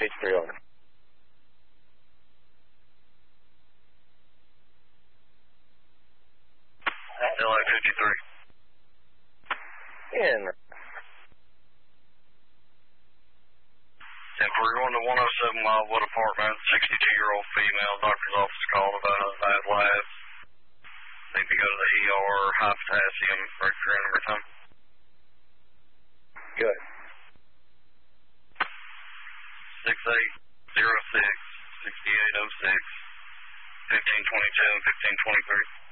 LI-53, over. LI-53. In. 10-4, you're going to 107 Wildwood Apartment, 62-year-old female, doctor's office called about bad labs. Need to go to the ER, high potassium, mercury, and everything. Good. 6806, 6806, 1522, and 1523.